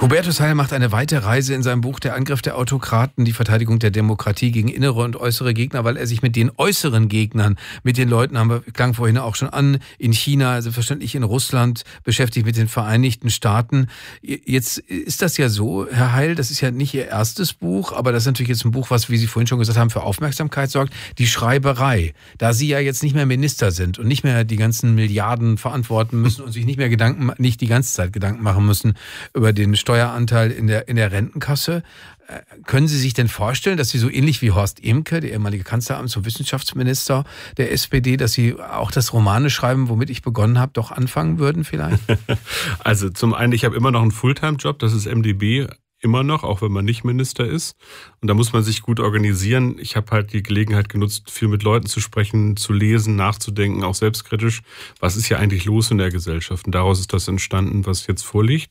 Hubertus Heil macht eine weite Reise in seinem Buch Der Angriff der Autokraten, die Verteidigung der Demokratie gegen innere und äußere Gegner, weil er sich mit den äußeren Gegnern, mit den Leuten, klang vorhin auch schon an, in China, selbstverständlich in Russland, beschäftigt, mit den Vereinigten Staaten. Jetzt ist das ja so, Herr Heil, das ist ja nicht Ihr erstes Buch, aber das ist natürlich jetzt ein Buch, was, wie Sie vorhin schon gesagt haben, für Aufmerksamkeit sorgt. Die Schreiberei. Da Sie ja jetzt nicht mehr Minister sind und nicht mehr die ganzen Milliarden verantworten müssen und sich nicht die ganze Zeit Gedanken machen müssen über den Steueranteil in der Rentenkasse. Können Sie sich denn vorstellen, dass Sie so ähnlich wie Horst Ehmke, der ehemalige Kanzleramts- und Wissenschaftsminister der SPD, dass Sie auch das Romane schreiben, womit ich begonnen habe, doch anfangen würden vielleicht? Also zum einen, ich habe immer noch einen Fulltime-Job, das ist MdB, immer noch, auch wenn man nicht Minister ist. Und da muss man sich gut organisieren. Ich habe halt die Gelegenheit genutzt, viel mit Leuten zu sprechen, zu lesen, nachzudenken, auch selbstkritisch. Was ist hier eigentlich los in der Gesellschaft? Und daraus ist das entstanden, was jetzt vorliegt.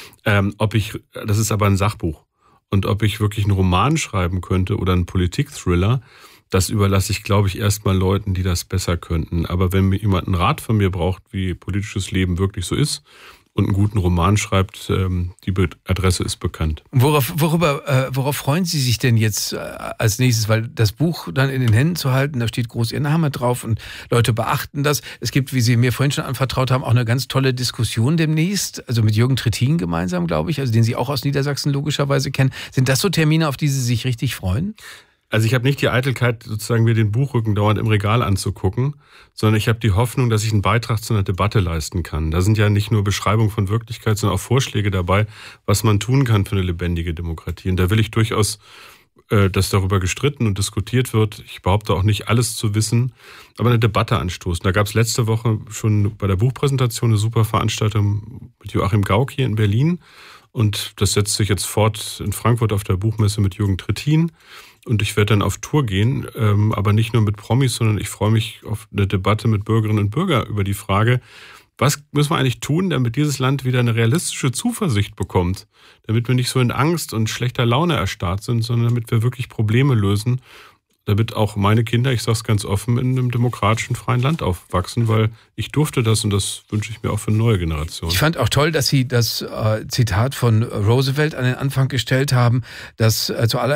Das ist aber ein Sachbuch. Und ob ich wirklich einen Roman schreiben könnte oder einen Politik-Thriller, das überlasse ich, glaube ich, erstmal Leuten, die das besser könnten. Aber wenn mir jemand einen Rat von mir braucht, wie politisches Leben wirklich so ist, und einen guten Roman schreibt, die Adresse ist bekannt. Worauf freuen Sie sich denn jetzt als nächstes? Weil das Buch dann in den Händen zu halten, da steht groß Ihr Name drauf und Leute beachten das. Es gibt, wie Sie mir vorhin schon anvertraut haben, auch eine ganz tolle Diskussion demnächst, also mit Jürgen Trittin gemeinsam, glaube ich, also den Sie auch aus Niedersachsen logischerweise kennen. Sind das so Termine, auf die Sie sich richtig freuen? Also ich habe nicht die Eitelkeit, sozusagen mir den Buchrücken dauernd im Regal anzugucken, sondern ich habe die Hoffnung, dass ich einen Beitrag zu einer Debatte leisten kann. Da sind ja nicht nur Beschreibungen von Wirklichkeit, sondern auch Vorschläge dabei, was man tun kann für eine lebendige Demokratie. Und da will ich durchaus, dass darüber gestritten und diskutiert wird. Ich behaupte auch nicht, alles zu wissen, aber eine Debatte anstoßen. Da gab es letzte Woche schon bei der Buchpräsentation eine super Veranstaltung mit Joachim Gauck hier in Berlin. Und das setzt sich jetzt fort in Frankfurt auf der Buchmesse mit Jürgen Trittin. Und ich werde dann auf Tour gehen, aber nicht nur mit Promis, sondern ich freue mich auf eine Debatte mit Bürgerinnen und Bürgern über die Frage, was müssen wir eigentlich tun, damit dieses Land wieder eine realistische Zuversicht bekommt? Damit wir nicht so in Angst und schlechter Laune erstarrt sind, sondern damit wir wirklich Probleme lösen. Damit auch meine Kinder, ich sage es ganz offen, in einem demokratischen, freien Land aufwachsen, weil ich durfte das und das wünsche ich mir auch für neue Generationen. Ich fand auch toll, dass Sie das Zitat von Roosevelt an den Anfang gestellt haben, dass zuallererst